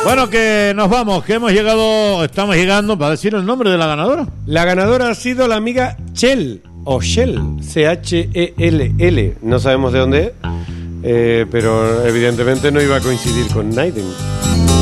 Bueno, que nos vamos, que estamos llegando para decir el nombre de la ganadora. La ganadora ha sido la amiga Chell, o Shell, C-H-E-L-L. No sabemos de dónde es, pero evidentemente no iba a coincidir con Naiden.